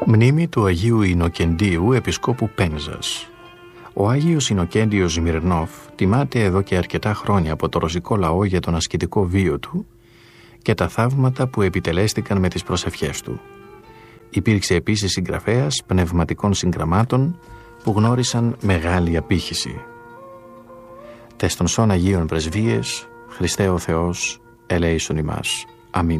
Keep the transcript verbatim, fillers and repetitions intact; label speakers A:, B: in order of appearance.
A: Μνήμη του Αγίου Ινοκεντίου, Επισκόπου Πένζας. Ο Άγιος Ινοκέντιος Σμυρνόφ τιμάται εδώ και αρκετά χρόνια από το ρωσικό λαό για τον ασκητικό βίο του και τα θαύματα που επιτελέστηκαν με τις προσευχές του. Υπήρξε επίσης συγγραφέας πνευματικών συγγραμμάτων που γνώρισαν μεγάλη απήχηση. Τες των σών Αγίων Πρεσβείες, Χριστέ ο Θεός, ελέησον ημάς. Αμήν.